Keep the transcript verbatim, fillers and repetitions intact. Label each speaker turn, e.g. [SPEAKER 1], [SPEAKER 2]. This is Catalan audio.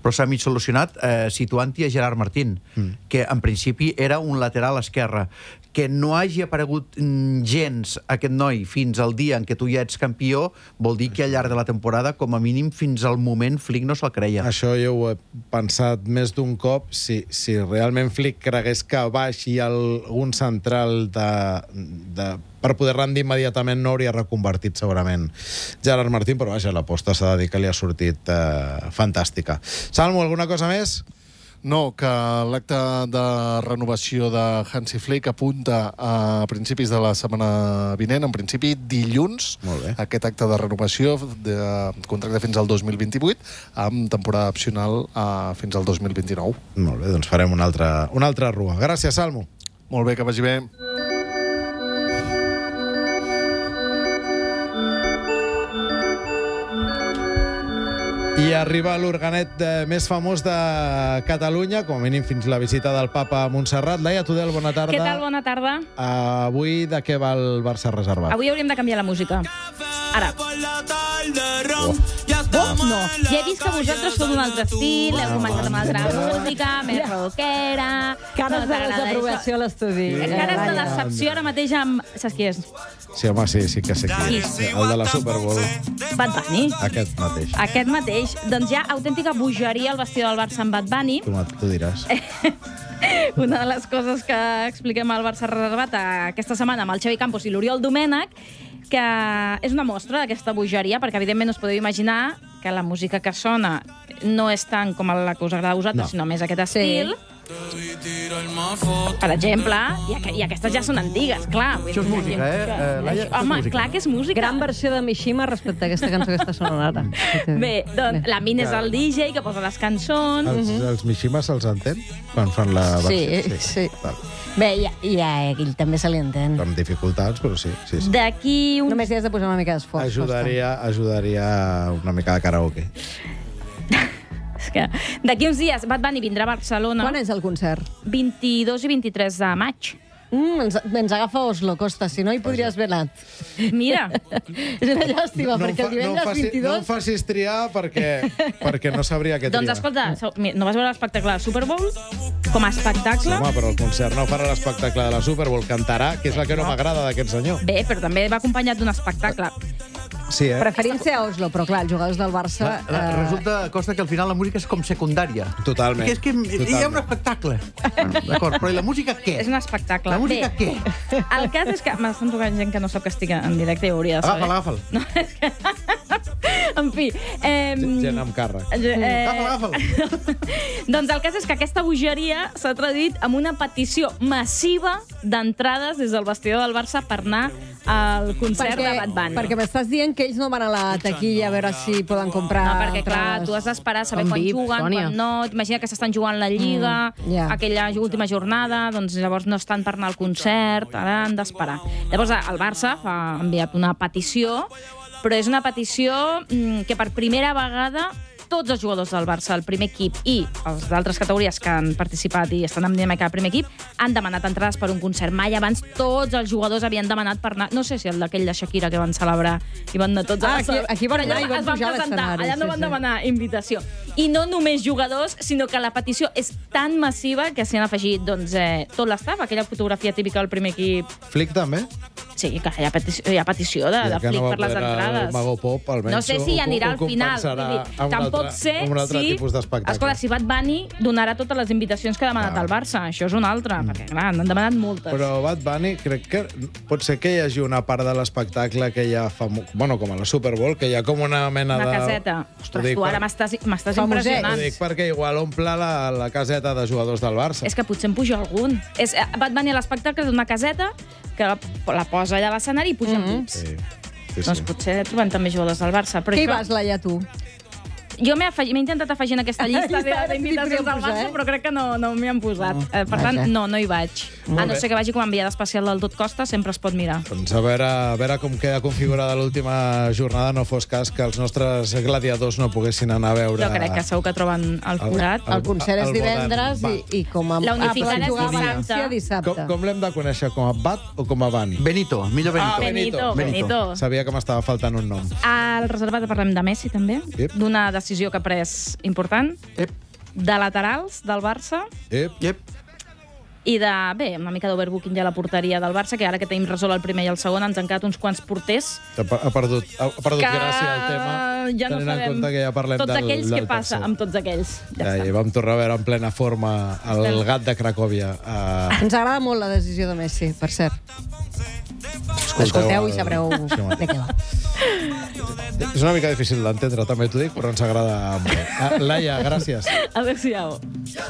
[SPEAKER 1] però s'ha mig solucionat eh, situant-hi a Gerard Martín, mm. que en principi era un lateral esquerre. Que no hagi aparegut gens aquest noi fins al dia en què tu ja ets campió vol dir que al llarg de la temporada, com a mínim fins al moment, Flick no se'l creia.
[SPEAKER 2] Això jo ho he pensat més d'un cop. Si, si realment Flick cregués que baixi algun central de, de, per poder rendir immediatament, no hauria reconvertit segurament Gerard Martín, però vaja, l'aposta s'ha de dir que li ha sortit eh, fantàstica. Salmo, alguna cosa més?
[SPEAKER 3] No, que l'acte de renovació de Hansi Flick apunta a principis de la setmana vinent, en principi dilluns, aquest acte de renovació de contracte fins al dos mil vint-i-vuit, amb temporada opcional a, fins al dos mil vint-i-nou.
[SPEAKER 2] Molt bé, doncs farem una altra, una altra rua. Gràcies, Salmo.
[SPEAKER 3] Molt bé, que vagi bé.
[SPEAKER 2] I arriba l'organet eh, més famós de Catalunya, com a mínim fins la visita del papa a Montserrat. Laia Tudel, bona tarda.
[SPEAKER 4] Què tal? Bona tarda.
[SPEAKER 2] Uh, avui de què va el Barça reservat?
[SPEAKER 4] Avui hauríem de canviar la música. Ara.
[SPEAKER 2] Oh.
[SPEAKER 4] Oh, no. Ja he vist que vosaltres sou d'un altre estil, heu començat amb altra música, més rockera...
[SPEAKER 5] Cares de desaprovació a l'estudi.
[SPEAKER 4] Cares de decepció ara mateix amb... Saps qui és?
[SPEAKER 2] Sí, home, sí, sí que sé qui és. El de la Super Bowl.
[SPEAKER 4] Bad Bunny.
[SPEAKER 2] Aquest mateix.
[SPEAKER 4] Aquest mateix. Doncs hi ha autèntica bogeria al vestidor del Barça amb Bad Bunny.
[SPEAKER 2] Tu, tu diràs.
[SPEAKER 4] Una de les coses que expliquem al Barça reservat aquesta setmana amb el Xavi Campos i l'Oriol Domènech, que és una mostra d'aquesta bogeria, perquè evidentment us podeu imaginar que la música que sona no és tant com la que us agrada a vosaltres, no. sinó més aquest estil. Sí. Per exemple, i, aqu i aquestes ja són antigues, clar.
[SPEAKER 1] Això és música, eh?
[SPEAKER 4] Que...
[SPEAKER 1] eh Laia,
[SPEAKER 4] Home,
[SPEAKER 1] música.
[SPEAKER 4] clar que és música.
[SPEAKER 5] Gran versió de Mishima respecte a aquesta cançó que està sonant ara.
[SPEAKER 4] Bé, doncs la Min és el D J que posa les cançons.
[SPEAKER 2] Els, uh -huh. els Mishimas se'ls entén quan fan la versió?
[SPEAKER 5] Sí, sí. Val. Bé, i, i a ell també se li entén.
[SPEAKER 2] Amb dificultats, però sí. sí, sí.
[SPEAKER 4] D'aquí un...
[SPEAKER 5] Només hi has de posar una mica d'esforç.
[SPEAKER 2] Ajudaria, ajudaria una mica de karaoke.
[SPEAKER 4] D'aquí uns dies Bad Bunny vindrà a Barcelona.
[SPEAKER 5] Quan és el concert?
[SPEAKER 4] vint-i-dos i vint-i-tres de maig.
[SPEAKER 5] Mm, ens, ens agafa Oslo, Costa, si no hi podries haver anat.
[SPEAKER 4] Mira.
[SPEAKER 5] És una llàstima, no, perquè el divendres
[SPEAKER 2] no faci,
[SPEAKER 5] vint-i-dos...
[SPEAKER 2] No em facis triar perquè, perquè no sabria què triar.
[SPEAKER 4] Doncs escolta, no vas veure l'espectacle de Super Bowl? Com a espectacle?
[SPEAKER 2] Sí, home, però el concert no farà l'espectacle de la Super Bowl, cantarà, que és la que no m'agrada d'aquest senyor.
[SPEAKER 4] Bé, però també va acompanyat d'un espectacle.
[SPEAKER 2] Sí, eh?
[SPEAKER 5] Preferim ser a Oslo, però clar, els jugadors del Barça...
[SPEAKER 1] La, la,
[SPEAKER 5] eh...
[SPEAKER 1] Resulta, Costa, que al final la música és com secundària.
[SPEAKER 2] Totalment.
[SPEAKER 1] Que és que Totalment. hi ha un espectacle. D'acord, però i la música què?
[SPEAKER 4] És un espectacle.
[SPEAKER 1] La música
[SPEAKER 4] Bé,
[SPEAKER 1] què?
[SPEAKER 4] El cas és que m'estan trucant gent que no sap que estic en directe i ho hauria de saber.
[SPEAKER 1] Agafa'l, agafa'l.
[SPEAKER 4] No, és que... En fi... Eh...
[SPEAKER 2] Gent amb càrrec.
[SPEAKER 4] Eh...
[SPEAKER 1] Agafa'l, agafa'l.
[SPEAKER 4] Doncs el cas és que aquesta bogeria s'ha traduït amb una petició massiva d'entrades des del vestidor del Barça per anar al concert
[SPEAKER 5] perquè,
[SPEAKER 4] de Bad Bunny.
[SPEAKER 5] Perquè m'estàs dient que ells no van a la taquilla a veure si poden comprar...
[SPEAKER 4] No, perquè clar, tu has d'esperar a saber quan
[SPEAKER 5] V I P,
[SPEAKER 4] juguen,
[SPEAKER 5] Sònia.
[SPEAKER 4] quan no. Imagina que s'estan jugant la Lliga,
[SPEAKER 5] Mm, yeah.
[SPEAKER 4] aquella última jornada, doncs llavors no estan per anar al concert, ara han d'esperar. Llavors el Barça ha enviat una petició, però és una petició mm, que per primera vegada tots els jugadors del Barça, el primer equip i els d'altres categories que han participat i estan en dinàmica del primer equip, han demanat entrades per un concert. Mai abans tots els jugadors havien demanat per anar... No sé si el d'aquell de Shakira que van celebrar i van anar tots...
[SPEAKER 5] Ah,
[SPEAKER 4] a
[SPEAKER 5] aquí, aquí van anar i van pujar a l'escenari.
[SPEAKER 4] Allà no van demanar invitació. I no només jugadors, sinó que la petició és tan massiva que s'hi han afegit doncs, eh, tot l'estaf, aquella fotografia típica del primer equip.
[SPEAKER 2] Flick també?
[SPEAKER 4] Sí, que hi ha petició, hi ha petició de, de Flick
[SPEAKER 2] no
[SPEAKER 4] per les entrades.
[SPEAKER 2] El Mago Pop, almenys,
[SPEAKER 4] no sé si hi anirà al final. Tampoc sé
[SPEAKER 2] un altre
[SPEAKER 4] si...
[SPEAKER 2] tipus d'espectacle.
[SPEAKER 4] Escolta, si Bad Bunny donarà totes les invitacions que ha demanat
[SPEAKER 2] ah.
[SPEAKER 4] el Barça. Això és un altre, mm. perquè clar, n'han demanat moltes.
[SPEAKER 2] Però Bad Bunny, crec que pot ser que hi hagi una part de l'espectacle que hi ha, famo... bueno, com a la Super Bowl, que hi ha com una mena
[SPEAKER 4] una
[SPEAKER 2] de...
[SPEAKER 4] Una caseta. Ostres, tu ara
[SPEAKER 2] per...
[SPEAKER 4] m'estàs impressionant.
[SPEAKER 2] Ho dic perquè igual omple la, la caseta de jugadors del Barça.
[SPEAKER 4] És que potser en puja algun. És, Bad Bunny a l'espectacle d'una caseta que la, la posa allà a l'escenari i puja mm -hmm. en
[SPEAKER 2] sí. Sí,
[SPEAKER 4] doncs
[SPEAKER 2] sí.
[SPEAKER 4] potser trobem també jugadors del Barça. Però
[SPEAKER 5] Què hi
[SPEAKER 4] això...
[SPEAKER 5] vas, Laia, tu?
[SPEAKER 4] Jo m'he intentat afegir en aquesta llista d'invitacions al Barça, però crec que no, no m'hi han posat. No. Eh, per tant, no, no hi vaig. A no ser que vagi com a enviada especial del Tot Costa, sempre es pot mirar.
[SPEAKER 2] Doncs a veure, a veure com queda configurada l'última jornada, no fos cas que els nostres gladiadors no poguessin anar a veure...
[SPEAKER 4] Jo crec que segur que troben el forat.
[SPEAKER 5] El, el, el concert és divendres i, i com a...
[SPEAKER 4] La unificada és
[SPEAKER 5] dissabte. dissabte.
[SPEAKER 2] Com, com l'hem de conèixer? Com a Bat o com a Bani?
[SPEAKER 1] Benito, millor Benito.
[SPEAKER 4] Ah, Benito, Benito. Benito.
[SPEAKER 2] Sabia que m'estava faltant un nom.
[SPEAKER 4] Al reservat parlem de Messi, també, sí. d'una decisió decisió que ha pres important,
[SPEAKER 1] Ep,
[SPEAKER 4] de laterals del Barça
[SPEAKER 2] Ep.
[SPEAKER 1] ep.
[SPEAKER 4] i de, bé, una mica d'overbooking ja a la porteria del Barça, que ara que tenim resolt el primer i el segon ens han quedat uns quants porters
[SPEAKER 2] Ha per- ha perdut, ha ha perdut
[SPEAKER 4] que
[SPEAKER 2] gràcia el tema,
[SPEAKER 4] ja no
[SPEAKER 2] tenint en
[SPEAKER 4] sabem
[SPEAKER 2] compte que ja parlem
[SPEAKER 4] tots
[SPEAKER 2] del,
[SPEAKER 4] aquells
[SPEAKER 2] del
[SPEAKER 4] què passa
[SPEAKER 2] tercer.
[SPEAKER 4] amb tots aquells. Ja,
[SPEAKER 2] Ja,
[SPEAKER 4] està.
[SPEAKER 2] i vam tornar a veure en plena forma el
[SPEAKER 4] Estem-
[SPEAKER 2] gat de Cracòvia. Uh,
[SPEAKER 5] Ens agrada molt la decisió de Messi, per cert. Escolteu i sabreu de què va.
[SPEAKER 2] És una mica difícil d'entendre, també t'ho dic, però ens agrada molt. Uh, Laia, gràcies.
[SPEAKER 4] Adéu-siau.